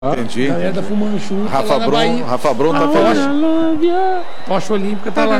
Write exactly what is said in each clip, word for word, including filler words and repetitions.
Entendi. A galera da Fumanchu tá Rafa lá na Brum, Bahia. Rafa Brum tá feliz. Tocha Olímpica tá lá.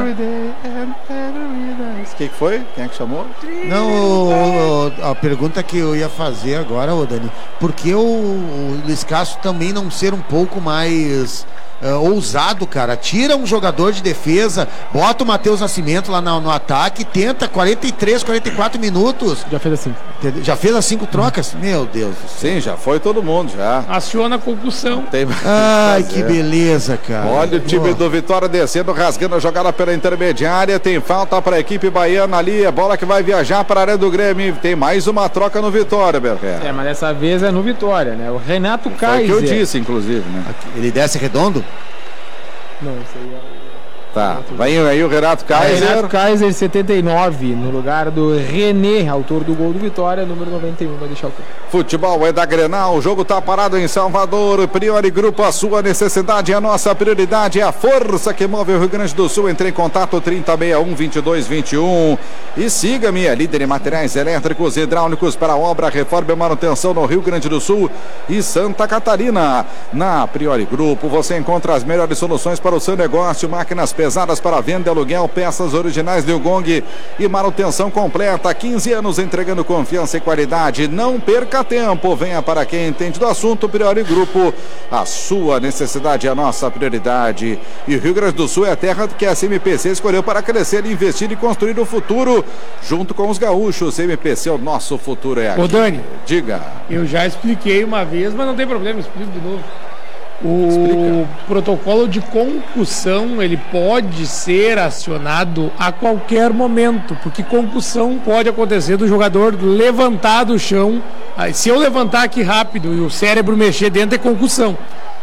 O que, que foi? Quem é que chamou? Não, o, o, a pergunta que eu ia fazer agora, ô Dani, por que o, o Luiz Castro também não ser um pouco mais uh, ousado, cara? Tira um jogador de defesa, bota o Matheus Nascimento lá no, no ataque, tenta quarenta e três, quarenta e quatro minutos. Já fez assim. Já fez as cinco trocas? Meu Deus do céu. Sim, já foi todo mundo, já. Aciona a concussão. Tem... Ai, que beleza, cara. Olha o time oh. do Vitória descendo, rasgando a jogada pela intermediária. Tem falta para a equipe baiana ali. É bola que vai viajar para a área do Grêmio. Tem mais uma troca no Vitória, Berger. É, mas dessa vez é no Vitória, né? O Renato Kaiser. Foi o que eu disse, inclusive, né? Ele desce redondo? Não, isso aí é... Tá, vai aí o Renato Kaiser. Renato Kaiser, setenta e nove, no lugar do René, autor do gol do Vitória, número noventa e um, vai deixar o campo. Futebol é da Grenal, o jogo tá parado em Salvador. Priori Grupo, a sua necessidade, a nossa prioridade é a força que move o Rio Grande do Sul. Entre em contato trinta, sessenta e um, vinte e dois, vinte e um. E siga-me, a líder em materiais elétricos e hidráulicos para obra, reforma e manutenção no Rio Grande do Sul e Santa Catarina. Na Priori Grupo, você encontra as melhores soluções para o seu negócio, máquinas pesadas para venda, aluguel, peças originais de Gong e manutenção completa. quinze anos entregando confiança e qualidade. Não perca tempo, venha para quem entende do assunto. Priori Grupo, a sua necessidade é a nossa prioridade. E o Rio Grande do Sul é a terra que a C M P C escolheu para crescer, investir e construir o futuro junto com os gaúchos. C M P C, o nosso futuro é aqui. Ô Dani, diga. Eu já expliquei uma vez, mas não tem problema, explico de novo. O Explica. protocolo de concussão, ele pode ser acionado a qualquer momento, porque concussão pode acontecer do jogador levantar do chão. Se eu levantar aqui rápido e o cérebro mexer dentro, é concussão.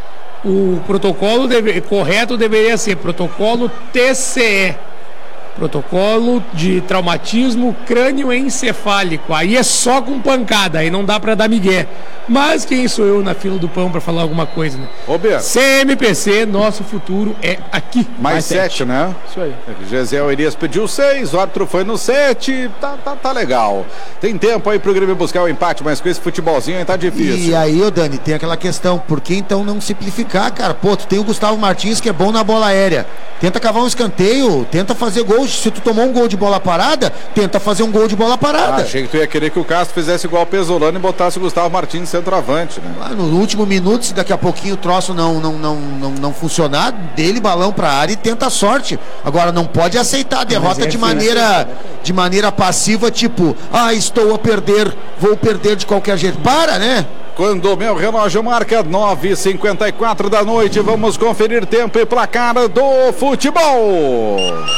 O protocolo deve, correto deveria ser protocolo T C E, protocolo de traumatismo crânioencefálico. Aí é só com pancada, aí não dá pra dar migué. Mas quem sou eu na fila do pão pra falar alguma coisa, né? Ô, Beto. C M P C, nosso futuro é aqui. Mais, Mais sete, sete, né? Isso aí. Gesiel Elias pediu seis, o árbitro foi no sete. Tá, tá, tá legal. Tem tempo aí pro Grêmio buscar o empate, mas com esse futebolzinho aí tá difícil. E aí, ô Dani, tem aquela questão, por que então não simplificar, cara? Pô, tu tem o Gustavo Martins que é bom na bola aérea. Tenta cavar um escanteio, tenta fazer gol. Se tu tomou um gol de bola parada, tenta fazer um gol de bola parada. Ah, achei que tu ia querer que o Castro fizesse igual o Pesolano e botasse o Gustavo Martins centroavante, né? Ah, no último minuto, se daqui a pouquinho o troço não, não, não, não, não funcionar, dele balão pra área e tenta a sorte. Agora, não pode aceitar a derrota é de, maneira, de maneira passiva, tipo, ah, estou a perder, vou perder de qualquer jeito. Para, né? Quando o meu relógio marca nove e cinquenta e quatro da noite, vamos conferir tempo e placar do futebol.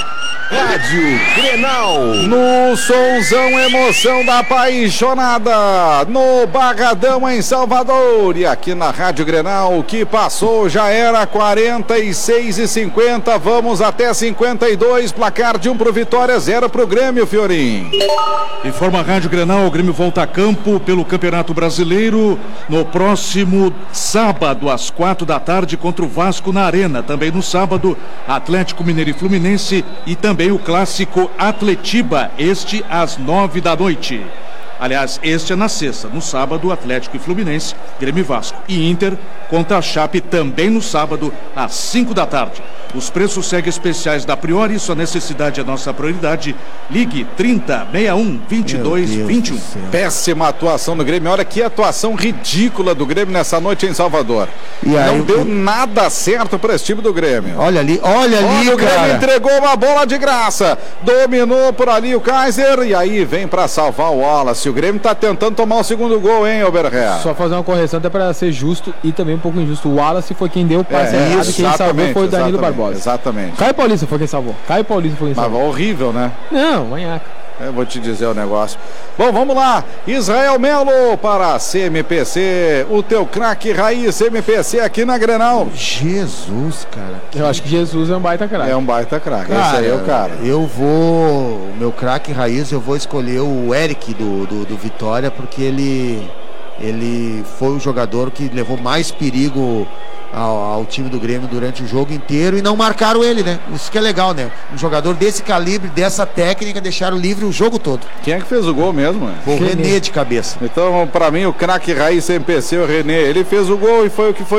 Rádio Grenal, no sonzão, emoção da apaixonada, no Barradão em Salvador. E aqui na Rádio Grenal, o que passou já era quarenta e seis e cinquenta, vamos até cinquenta e dois, placar de um pro Vitória, zero pro Grêmio, Fiorim. Informa a Rádio Grenal, o Grêmio volta a campo pelo Campeonato Brasileiro no próximo sábado, às quatro da tarde, contra o Vasco na Arena. Também no sábado, Atlético Mineiro e Fluminense e também o clássico Atletiba, este às nove da noite. Aliás, este é na sexta. No sábado, Atlético e Fluminense, Grêmio e Vasco. E Inter contra a Chape também no sábado, às cinco da tarde. Os preços seguem especiais da Priori, sua necessidade é nossa prioridade. Ligue trinta, sessenta e um, vinte e dois, vinte e um. Péssima atuação do Grêmio. Olha que atuação ridícula do Grêmio nessa noite em Salvador. E aí, não deu eu... nada certo para esse time do Grêmio. Olha ali, olha ali, olha, o Grêmio cara. entregou uma bola de graça. Dominou por ali o Kaiser e aí vem para salvar o Wallace. O Grêmio tá tentando tomar o segundo gol, hein, Oberré? Só fazer uma correção até para ser justo e também um pouco injusto. O Wallace foi quem deu o passe é, errado, quem salvou foi o Danilo Barbosa. Exatamente. Caio Paulista foi quem salvou. Caio Paulista foi quem salvou. Mas horrível, né? Não, manhaca. Eu vou te dizer o negócio. Bom, vamos lá. Israel Melo para a C M P C. O teu craque raiz C M P C aqui na Grenal. Jesus, cara. Eu acho que Jesus é um baita craque. É um baita craque. Esse aí é o cara. Eu vou... O meu craque raiz, eu vou escolher o Eric do, do, do Vitória, porque ele... Ele foi o jogador que levou mais perigo ao, ao time do Grêmio durante o jogo inteiro e não marcaram ele, né? Isso que é legal, né? Um jogador desse calibre, dessa técnica, deixaram livre o jogo todo. Quem é que fez o gol mesmo? Mano? Foi o René de cabeça. Então, pra mim, o craque raiz sem P C, o René, ele fez o gol e foi o que foi